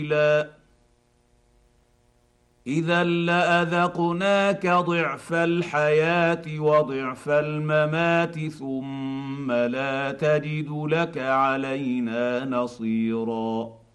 اذا لاذقناك ضعف الحياه وضعف الممات ثم لا تجد لك علينا نصيرا